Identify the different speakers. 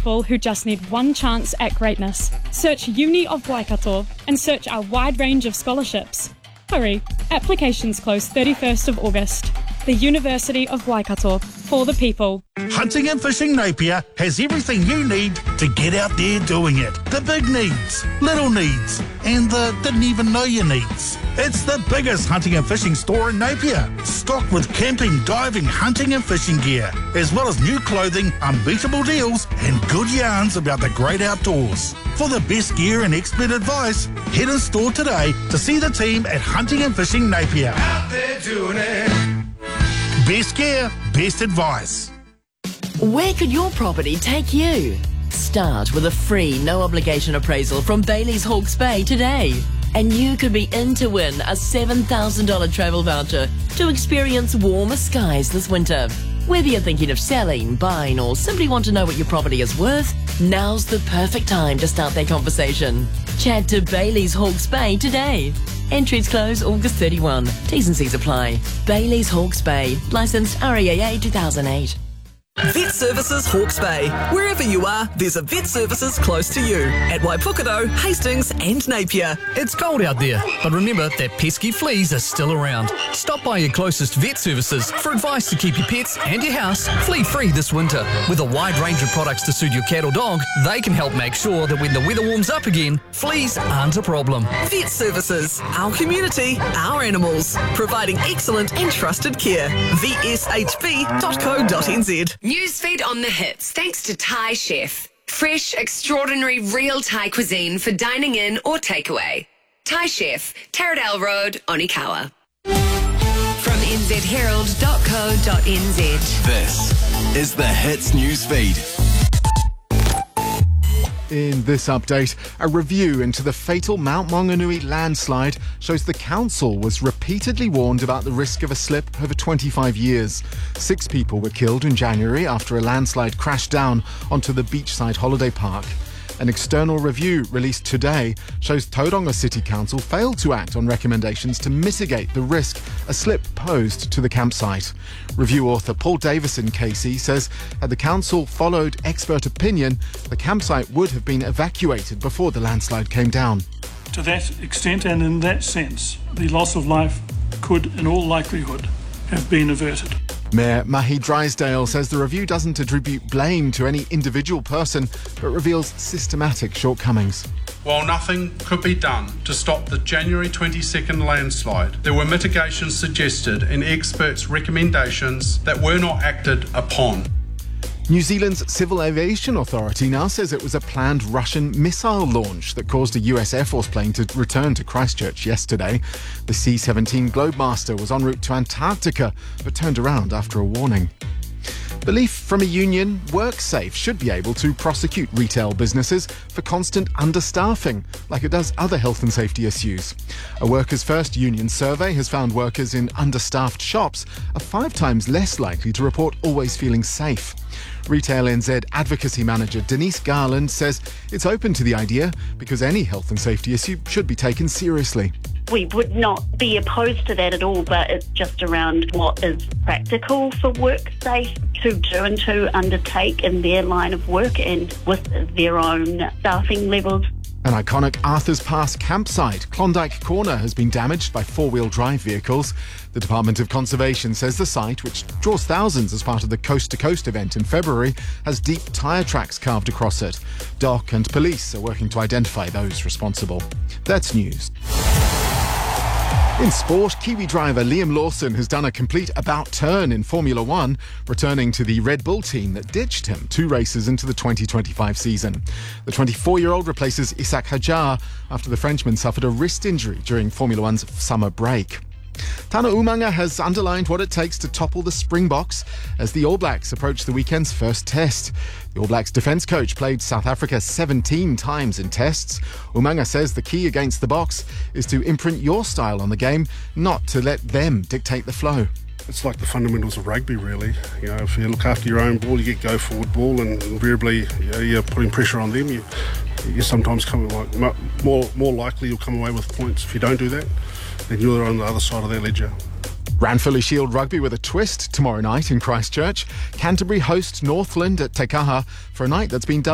Speaker 1: people who just need one chance at greatness. Search Uni of Waikato and search our wide range of scholarships. Hurry, applications close 31st of August. The University of Waikato, for the people.
Speaker 2: Hunting and Fishing Napier has everything you need to get out there doing it. The big needs, little needs, and the didn't even know you needs. It's the biggest hunting and fishing store in Napier, stocked with camping, diving, hunting and fishing gear, as well as new clothing, unbeatable deals, and good yarns about the great outdoors. For the best gear and expert advice, head in store today to see the team at Hunting and Fishing Napier.
Speaker 3: Out there doing it.
Speaker 2: Best gear, best advice.
Speaker 4: Where could your property take you? Start with a free, no-obligation appraisal from Bailey's Hawke's Bay today. And you could be in to win a $7,000 travel voucher to experience warmer skies this winter. Whether you're thinking of selling, buying, or simply want to know what your property is worth, now's the perfect time to start that conversation. Chat to Bailey's Hawke's Bay today. Entries close August 31. T's and C's apply. Bailey's Hawke's Bay. Licensed REAA 2008.
Speaker 5: Vet Services Hawke's Bay. Wherever you are, there's a Vet Services close to you. At Waipukaro, Hastings and Napier.
Speaker 6: It's cold out there, but remember that pesky fleas are still around. Stop by your closest Vet Services for advice to keep your pets and your house flea-free this winter. With a wide range of products to suit your cat or dog, they can help make sure that when the weather warms up again, fleas aren't a problem.
Speaker 5: Vet Services. Our community, our animals. Providing excellent and trusted care. vshb.co.nz.
Speaker 7: Newsfeed on the hits, thanks to Thai Chef. Fresh, extraordinary, real Thai cuisine for dining in or takeaway. Thai Chef, Taradale Road, Onikawa. From nzherald.co.nz.
Speaker 8: This is the Hits Newsfeed.
Speaker 9: In this update, a review into the fatal Mount Maunganui landslide shows the council was repeatedly warned about the risk of a slip over 25 years. 6 people were killed in January after a landslide crashed down onto the beachside holiday park. An external review released today shows Tauranga City Council failed to act on recommendations to mitigate the risk a slip posed to the campsite. Review author Paul Davison KC says had the council followed expert opinion, the campsite would have been evacuated before the landslide came down.
Speaker 10: To that extent and in that sense, the loss of life could, in all likelihood, have been averted.
Speaker 9: Mayor Mahi Drysdale says the review doesn't attribute blame to any individual person, but reveals systematic shortcomings.
Speaker 11: While nothing could be done to stop the January 22nd landslide, there were mitigations suggested in experts' recommendations that were not acted upon.
Speaker 9: New Zealand's Civil Aviation Authority now says it was a planned Russian missile launch that caused a US Air Force plane to return to Christchurch yesterday. The C-17 Globemaster was en route to Antarctica, but turned around after a warning. Belief from a union, WorkSafe should be able to prosecute retail businesses for constant understaffing, like it does other health and safety issues. A Workers' First union survey has found workers in understaffed shops are 5 times less likely to report always feeling safe. Retail NZ Advocacy Manager Denise Garland says it's open to the idea because any health and safety issue should be taken seriously.
Speaker 12: We would not be opposed to that at all, but it's just around what is practical for WorkSafe to do and to undertake in their line of work and with their own staffing levels.
Speaker 9: An iconic Arthur's Pass campsite, Klondike Corner, has been damaged by 4-wheel drive vehicles. The Department of Conservation says the site, which draws thousands as part of the Coast to Coast event in February, has deep tyre tracks carved across it. DOC and police are working to identify those responsible. That's news. In sport, Kiwi driver Liam Lawson has done a complete about-turn in Formula One, returning to the Red Bull team that ditched him 2 races into the 2025 season. The 24-year-old replaces Isaac Hadjar after the Frenchman suffered a wrist injury during Formula One's summer break. Tana Umaga has underlined what it takes to topple the Springboks as the All Blacks approach the weekend's first test. The All Blacks defence coach played South Africa 17 times in tests. Umaga says the key against the Boks is to imprint your style on the game, not to let them dictate the flow.
Speaker 13: It's like the fundamentals of rugby, really. You know, if you look after your own ball, you get go forward ball, and invariably you're putting pressure on them. You sometimes come more likely you'll come away with points if you don't do that. Then you're on the other side of that ledger.
Speaker 9: Ranfurly Shield Rugby with a twist tomorrow night in Christchurch. Canterbury host Northland at Te Kaha for a night that's been dubbed